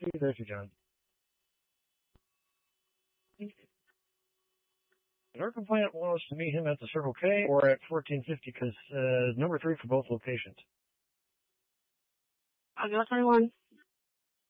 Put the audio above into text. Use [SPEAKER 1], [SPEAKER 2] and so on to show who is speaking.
[SPEAKER 1] See you there, John. Did our complainant want us to meet him at the Circle K or at 1450? Because number 3 for both locations.
[SPEAKER 2] I'll go 21.